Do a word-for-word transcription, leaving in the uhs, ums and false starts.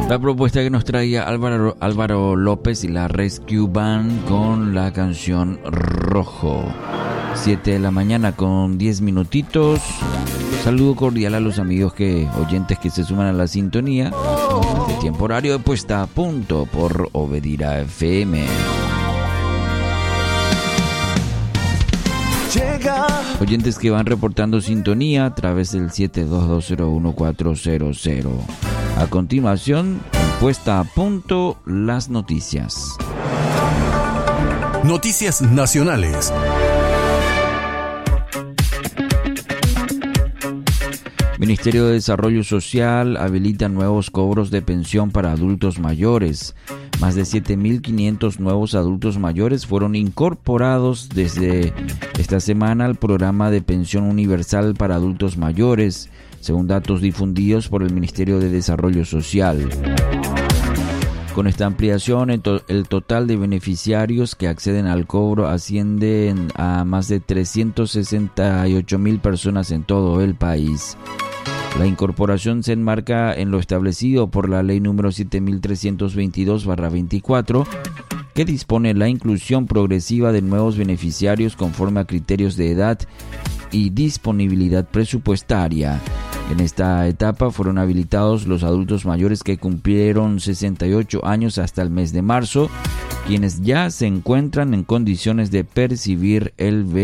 La propuesta que nos traía Álvaro, Álvaro López y la Rescue Band con la canción Rojo. siete de la mañana con diez minutitos. Saludo cordial a los amigos que oyentes que se suman a la sintonía. Este tiempo horario de puesta a punto por Obedira F M. Oyentes que van reportando sintonía a través del siete dos dos cero uno cuatro cero cero. A continuación, puesta a punto las noticias. Noticias nacionales. Ministerio de Desarrollo Social habilita nuevos cobros de pensión para adultos mayores. Más de siete mil quinientos nuevos adultos mayores fueron incorporados desde esta semana al programa de pensión universal para adultos mayores, según datos difundidos por el Ministerio de Desarrollo Social. Con esta ampliación, el, to- el total de beneficiarios que acceden al cobro asciende a más de trescientas sesenta y ocho mil personas en todo el país. La incorporación se enmarca en lo establecido por la ley número siete mil trescientos veintidós barra veinticuatro, que dispone la inclusión progresiva de nuevos beneficiarios conforme a criterios de edad y disponibilidad presupuestaria. En esta etapa fueron habilitados los adultos mayores que cumplieron sesenta y ocho años hasta el mes de marzo, quienes ya se encuentran en condiciones de percibir el